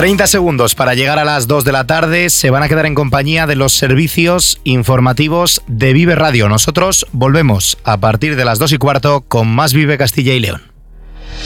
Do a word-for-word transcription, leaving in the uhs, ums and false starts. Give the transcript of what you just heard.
treinta segundos para llegar a las dos de la tarde. Se van a quedar en compañía de los servicios informativos de Vive Radio. Nosotros volvemos a partir de las dos y cuarto con más Vive Castilla y León.